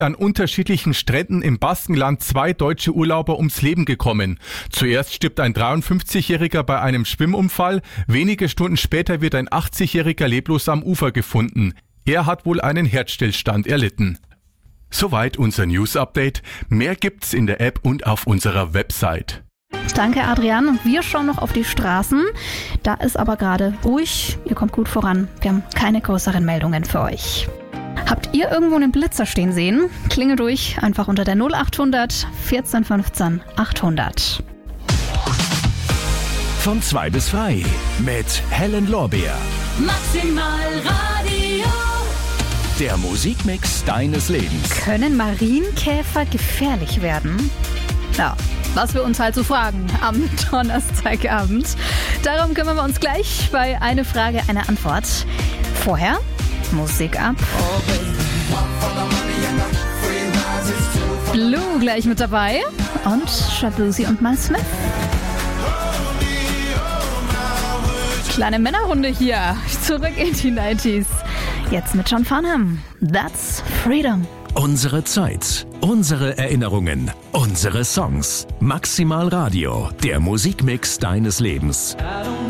An unterschiedlichen Stränden im Baskenland 2 deutsche Urlauber ums Leben gekommen. Zuerst stirbt ein 53-Jähriger bei einem Schwimmunfall. Wenige Stunden später wird ein 80-Jähriger leblos am Ufer gefunden. Er hat wohl einen Herzstillstand erlitten. Soweit unser News-Update. Mehr gibt's in der App und auf unserer Website. Danke, Adrian. Und wir schauen noch auf die Straßen. Da ist aber gerade ruhig. Ihr kommt gut voran. Wir haben keine größeren Meldungen für euch. Habt ihr irgendwo einen Blitzer stehen sehen? Klingelt durch, einfach unter der 0800 14 15 800. Von 2 bis 3 mit Helen Lorbeer. Maximal Radio. Der Musikmix deines Lebens. Können Marienkäfer gefährlich werden? Ja, was wir uns halt so fragen am Donnerstagabend. Darum kümmern wir uns gleich bei Eine Frage, eine Antwort. Vorher Musik ab. Blue gleich mit dabei und Shabuzi und Mal Smith. Kleine Männerrunde hier, zurück in die 90s. Jetzt mit John Farnham. That's Freedom. Unsere Zeit, unsere Erinnerungen, unsere Songs. Maximal Radio, der Musikmix deines Lebens.